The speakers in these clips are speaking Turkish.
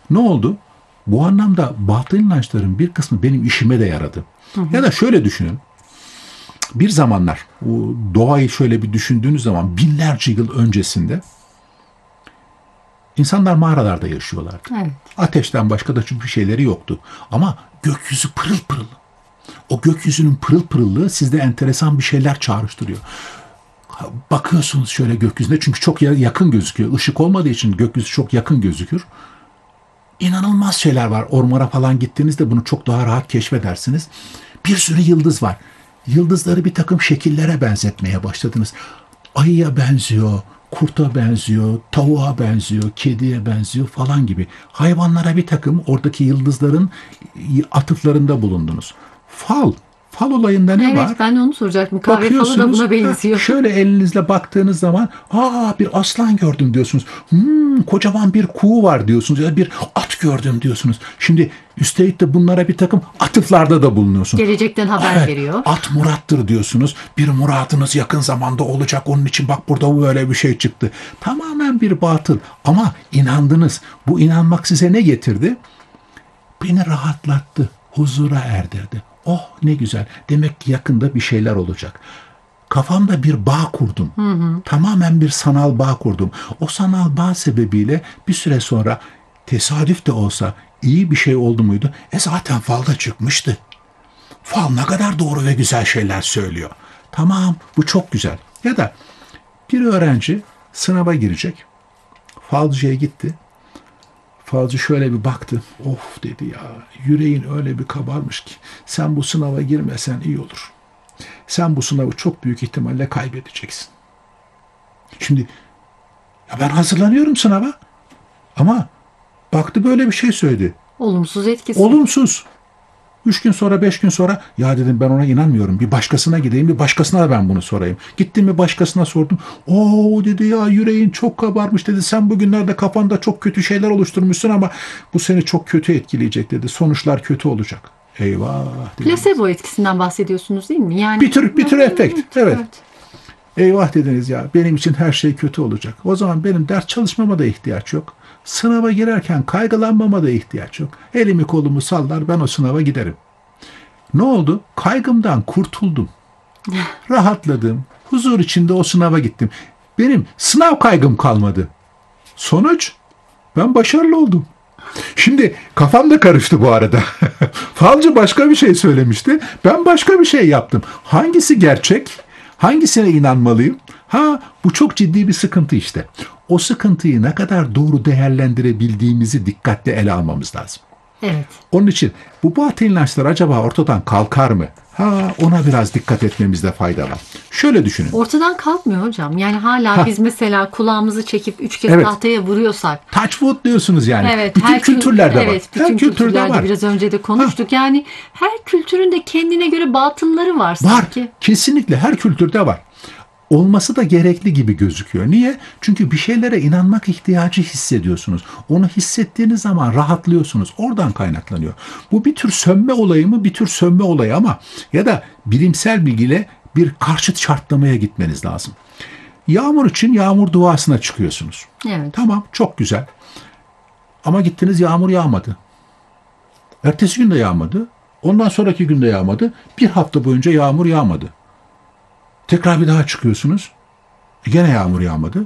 Ne oldu? Bu anlamda batıl inançların bir kısmı benim işime de yaradı. Ya da şöyle düşünün. Bir zamanlar bu doğayı şöyle bir düşündüğünüz zaman binlerce yıl öncesinde insanlar mağaralarda yaşıyorlardı. Evet. Ateşten başka da hiçbir şeyleri yoktu. Ama gökyüzü pırıl pırıl. O gökyüzünün pırıl pırıllığı sizde enteresan bir şeyler çağrıştırıyor. Bakıyorsunuz şöyle gökyüzüne, çünkü çok yakın gözüküyor. Işık olmadığı için gökyüzü çok yakın gözükür. İnanılmaz şeyler var. Ormana falan gittiğinizde bunu çok daha rahat keşfedersiniz. Bir sürü yıldız var. Yıldızları bir takım şekillere benzetmeye başladınız. Ayıya benziyor, kurta benziyor, tavuğa benziyor, kediye benziyor falan gibi. Hayvanlara bir takım oradaki yıldızların atıflarında bulundunuz. Fal olayında ne var? Evet, ben de onu soracaktım. Kahve falı da buna benziyor. Şöyle elinizle baktığınız zaman bir aslan gördüm diyorsunuz. Kocaman bir kuğu var diyorsunuz. Ya bir at gördüm diyorsunuz. Şimdi üstelik de bunlara bir takım atıflarda da bulunuyorsunuz. Gelecekten haber veriyor. At murattır diyorsunuz. Bir muradınız yakın zamanda olacak. Onun için bak burada böyle bir şey çıktı. Tamamen bir batıl. Ama inandınız. Bu inanmak size ne getirdi? Beni rahatlattı. Huzura erdirdi. Oh ne güzel. Demek ki yakında bir şeyler olacak. Kafamda bir bağ kurdum. Tamamen bir sanal bağ kurdum. O sanal bağ sebebiyle bir süre sonra tesadüf de olsa iyi bir şey oldu muydu? Zaten falda çıkmıştı. Fal ne kadar doğru ve güzel şeyler söylüyor. Tamam, bu çok güzel. Ya da bir öğrenci sınava girecek. Falcıya gitti. Falcı şöyle bir baktı. Of dedi ya, yüreğin öyle bir kabarmış ki sen bu sınava girmesen iyi olur. Sen bu sınavı çok büyük ihtimalle kaybedeceksin. Şimdi ya ben hazırlanıyorum sınava ama baktı böyle bir şey söyledi. Olumsuz etkisi. Olumsuz. 3 gün sonra 5 gün sonra ya dedim ben ona inanmıyorum. Bir başkasına gideyim, bir başkasına da ben bunu sorayım. Gittim bir başkasına sordum. Oo dedi ya, yüreğin çok kabarmış dedi. Sen bugünlerde kafanda çok kötü şeyler oluşturmuşsun ama bu seni çok kötü etkileyecek dedi. Sonuçlar kötü olacak. Eyvah dedim. Plasebo etkisinden bahsediyorsunuz değil mi? Yani Bir tür efekt. Evet. Eyvah dediniz ya, benim için her şey kötü olacak. O zaman benim ders çalışmama da ihtiyaç yok. Sınava girerken kaygılanmama da ihtiyaç yok. Elimi kolumu sallar, ben o sınava giderim. Ne oldu? Kaygımdan kurtuldum. Rahatladım. Huzur içinde o sınava gittim. Benim sınav kaygım kalmadı. Sonuç? Ben başarılı oldum. Şimdi kafam da karıştı bu arada. Falcı başka bir şey söylemişti. Ben başka bir şey yaptım. Hangisi gerçek? Hangisine inanmalıyım? Bu çok ciddi bir sıkıntı işte. O sıkıntıyı ne kadar doğru değerlendirebildiğimizi dikkatle ele almamız lazım. Evet. Onun için bu batıl inançlar acaba ortadan kalkar mı? Ona biraz dikkat etmemizde fayda var. Şöyle düşünün. Ortadan kalkmıyor hocam. Yani hala biz mesela kulağımızı çekip 3 kez Evet. tahtaya vuruyorsak. Touchwood diyorsunuz yani. Evet, bütün kültürlerde var. Evet, bütün Her kültürde kültürlerde var. biraz önce de konuştuk. Yani her kültürün de kendine göre batılları var sanki. Var. Kesinlikle her kültürde var. Olması da gerekli gibi gözüküyor. Niye? Çünkü bir şeylere inanmak ihtiyacı hissediyorsunuz. Onu hissettiğiniz zaman rahatlıyorsunuz. Oradan kaynaklanıyor. Bu bir tür sönme olayı mı? Bir tür sönme olayı ama ya da bilimsel bilgiyle bir karşıt şartlamaya gitmeniz lazım. Yağmur için yağmur duasına çıkıyorsunuz. Evet. Tamam, çok güzel. Ama gittiniz, yağmur yağmadı. Ertesi gün de yağmadı. Ondan sonraki gün de yağmadı. Bir hafta boyunca yağmur yağmadı. Tekrar bir daha çıkıyorsunuz. Gene yağmur yağmadı.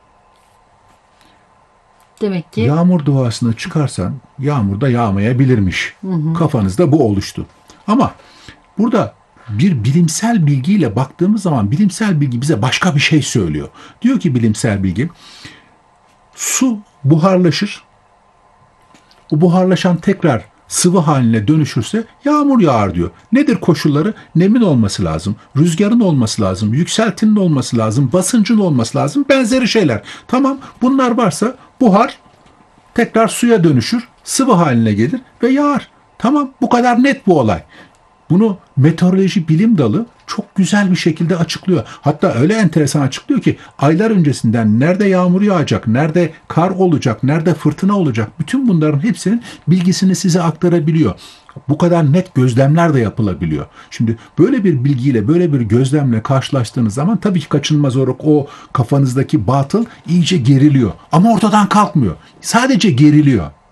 Demek ki Yağmur duasına çıkarsan yağmur da yağmayabilirmiş. Kafanızda bu oluştu. Ama burada bir bilimsel bilgiyle baktığımız zaman bilimsel bilgi bize başka bir şey söylüyor. Diyor ki bilimsel bilgi, su buharlaşır. O buharlaşan tekrar sıvı haline dönüşürse yağmur yağar diyor. Nedir koşulları? Nemin olması lazım, rüzgarın olması lazım, yükseltinin olması lazım, basıncın olması lazım, benzeri şeyler. Tamam, bunlar varsa buhar tekrar suya dönüşür, sıvı haline gelir ve yağar. Tamam, bu kadar net bu olay. Bunu meteoroloji bilim dalı çok güzel bir şekilde açıklıyor. Hatta öyle enteresan açıklıyor ki aylar öncesinden nerede yağmur yağacak, nerede kar olacak, nerede fırtına olacak, bütün bunların hepsinin bilgisini size aktarabiliyor. Bu kadar net gözlemler de yapılabiliyor. Şimdi böyle bir bilgiyle, böyle bir gözlemle karşılaştığınız zaman tabii ki kaçınılmaz olarak o kafanızdaki batıl iyice geriliyor. Ama ortadan kalkmıyor. Sadece geriliyor.